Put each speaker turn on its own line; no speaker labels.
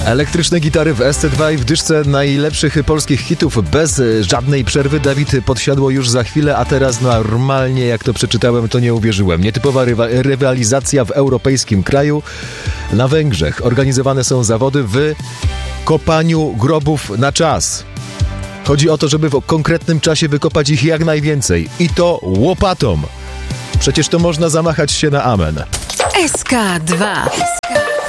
Elektryczne gitary w SC2 i w dyszce najlepszych polskich hitów bez żadnej przerwy. Dawid Podsiadło już za chwilę, a teraz normalnie, jak to przeczytałem, to nie uwierzyłem. Nietypowa rywalizacja w europejskim kraju. Na Węgrzech organizowane są zawody w kopaniu grobów na czas. Chodzi o to, żeby w konkretnym czasie wykopać ich jak najwięcej. I to łopatą. Przecież to można zamachać się na amen.
SK2.